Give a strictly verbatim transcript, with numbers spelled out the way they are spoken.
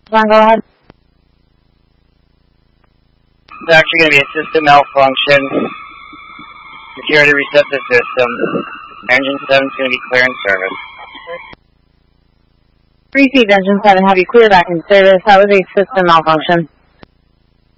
John, go ahead. It's actually going to be a system malfunction. Security reset the system. Engine seven is going to be clear in service. Received, Engine seven. Have you clear back in service? That was a system malfunction.